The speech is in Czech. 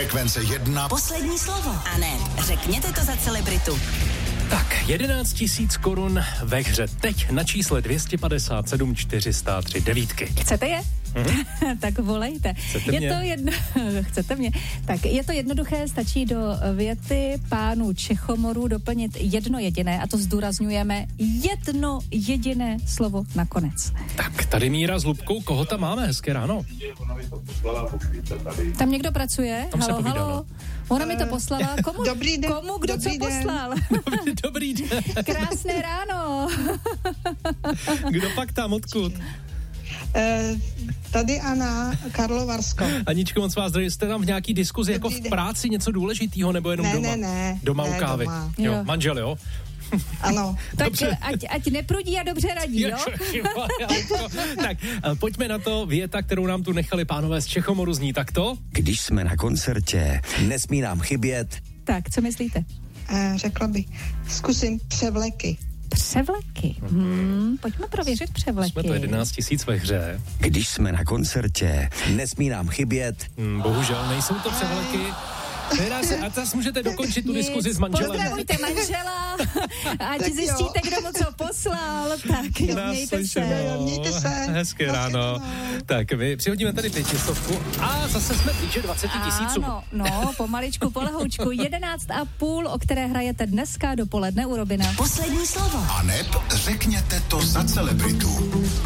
Frekvence 1. Poslední slovo. A ne, řekněte to za celebritu. Tak, 11 000 korun ve hře. Teď na čísle 257 403 devítky. Chcete je? Tak volejte. Chcete mě? Tak je to jednoduché, stačí do věty pánů Čechomorů doplnit jedno jediné, a to zdůrazňujeme, jedno jediné slovo nakonec. Tak, tady Míra s Lubkou, koho tam máme? Hezké ráno. Tam někdo pracuje? Tam se povídá, halo. Ona mi to poslala. Komu? Dobrý den. Komu kdo Dobrý co den. poslal? Dobrý den. Krásné ráno. Kdo pak tam, odkud? Tady Anna, Karlovarsko. Aničko, moc vás zdravím. Jste tam v nějaký diskuzi jako v práci něco důležitého, nebo jenom doma? Ne. Doma u Ne, kávy. doma. Jo, Jo. manžel, jo? Ano. Tak Dobře. ať neprudí a dobře radí, jo? Tak, pojďme na to. Věta, kterou nám tu nechali pánové z Čechomoru, zní takto. Když jsme na koncertě, nesmí nám chybět. Tak, co myslíte? Řekla bych, zkusím převleky. Převleky. Pojďme prověřit převleky. Jsme to 11 000 ve hře. Když jsme na koncertě, nesmí nám chybět. Bohužel nejsou to převleky. A zase můžete dokončit tu diskuzi s manželem. Pozdravujte manžela, ať Tak zjistíte, kdo mu co poslal. Tak jo, mějte se. Mějte se. Hezké ráno. Tak, my přihodíme tady 500 a zase jsme blíže 20 000. No, pomaličku, polehoučku. 11,5, o které hrajete dneska dopoledne u Robina. Poslední slovo. A neb řekněte to za celebritu.